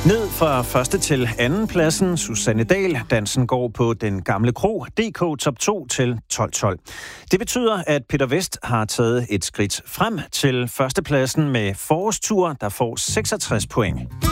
Ned fra første til anden pladsen, Susanne Dahl. Dansen går på Den Gamle Kro, DK top 2 til 12-12. Det betyder, at Peter Vest har taget et skridt frem til førstepladsen med Forårstur, der får 66 point.